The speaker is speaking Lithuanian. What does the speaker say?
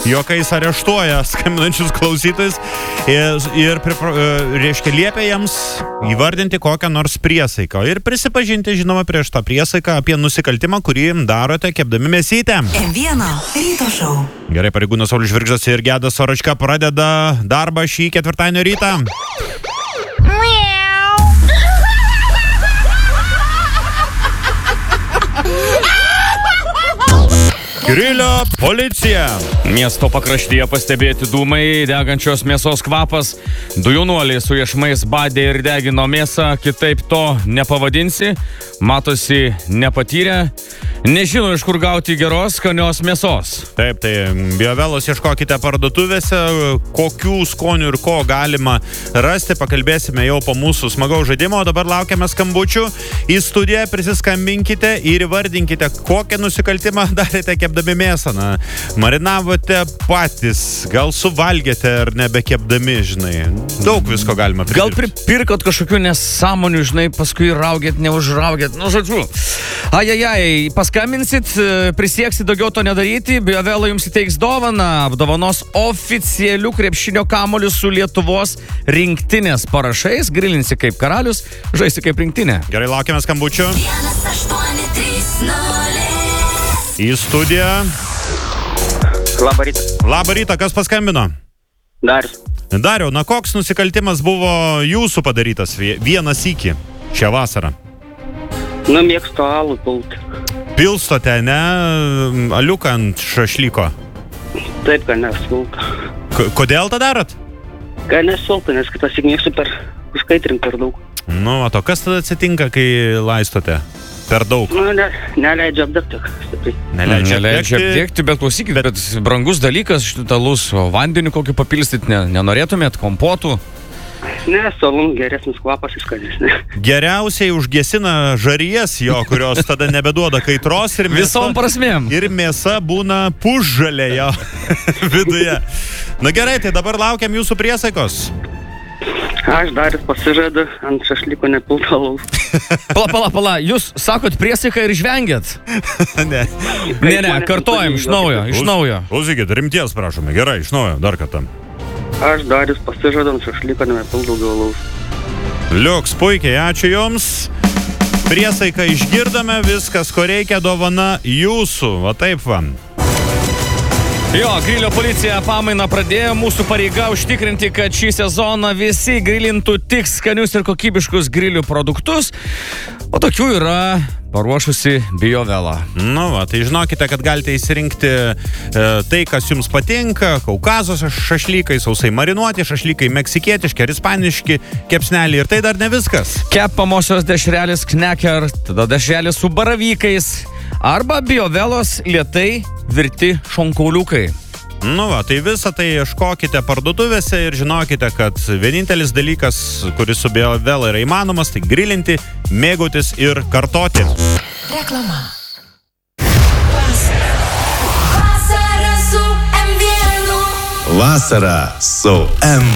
juokais areštuoja skambinančius klausytojus ir reiškia liepia jiems įvardinti kokią nors priesaiką ir prisipažinti, žinoma, prieš tą priesaiką apie nusikaltimą, kurį darote kepdami mėsytę. M1 ryto šou. Gerai, pareigūnas Saulius Žvirgždas ir Gedas Oračka pradeda darbą šį ketvirtadienio rytą. Grilio policija. Miesto pakraštyje pastebėti dūmai, degančios mėsos kvapas. Du jaunuoliai su iešmais badė ir degino mėsą, kitaip to nepavadinsi. Matosi nepatyrę. Nežino, iš kur gauti geros, skanios mėsos. Taip, tai Biovelos ieškokite parduotuvėse, kokių skonių ir ko galima rasti. Pakalbėsime jau po mūsų smagaus žaidimo, o dabar laukiame skambučių. Į studiją prisiskambinkite ir įvardinkite, kokią nusikaltimą darėte kepdami mėsą. Na, marinavote patys, gal suvalgėte ar nebekepdami, žinai. Daug visko galima pridirbti. Gal pripirkot kažkokių nesąmonių, žinai, paskui raugėt, neužraugėt. Nu, žodžiu. Ajajai, paskambinsit, prisieksit daugiau to nedaryti, Biovela jums įteiks dovaną, apdovanos oficialių krepšinio kamuolių su Lietuvos rinktinės parašais, grilinsi kaip karalius, žaisi kaip rinktinė. Gerai, laukiame skambučių. 1830. Į studiją. Labą rytą. Labą rytą, kas paskambino? Darius. Dariau, na koks nusikaltimas buvo jūsų padarytas vieną sykį šią vasarą? Nu, mėgstu alų pult. Pilstote, ne? Aliuką ant šašlyko. Taip, kad nesulta. Kodėl tą darot? Kad nesulta, nes kitas mėgstu per užkaitrinti per daug. Nu, o kas tada atsitinka, kai laistote? Per daug. Nu, neleidžia apdegti. Neleidžia apdegti, bet klausykit, bet brangus dalykas šitą alus, o vandenį kokį papilstyt nenorėtumėt, kompotų? Ne, salum geresnis kvapas įskanesnė. Geriausiai užgesina žarijas jo, kurios tada nebeduoda kaitros ir mėsa, visom prasmėm. Ir mėsa būna pušžalė jo viduje. Na gerai, tai dabar laukiam jūsų priesaikos. Aš Darius pasižadu ant šašlyko nepult alaus. Pala, jūs sakot priesaiką ir žvengiat? Ne, kartojam, iš naujo. Klausykit, rimties prašome, gerai, iš naujo, dar kartą. Aš Darius pasižadu ant šašlyko nepult daugiau alaus. Liuks, puikiai, ačiū jums. Priesaiką išgirdome, viskas, ko reikia, dovana jūsų, va taip va. Jo, Grilio policija pamainą pradėjo, mūsų pareiga užtikrinti, kad šį sezoną visi grilintų tik skanius ir kokybiškus grilių produktus, o tokių yra paruošusi Biovela. Nu va, tai žinokite, kad galite įsirinkti tai, kas jums patinka, Kaukazo šašlykai, sausai marinuoti šašlykai, meksikietiški ar ispaniški kepsneliai ir tai dar ne viskas. Kepamosios dešrelės kneker, tada dešrelės su baravykais arba Biovelos lėtai virti šonkauliukai. Nu va, tai visą tai ieškokite parduotuvėse ir žinokite, kad vienintelis dalykas, kuris su Biovela yra įmanomas, tai grilinti, mėgautis ir kartoti. Reklama. Vasara su M1.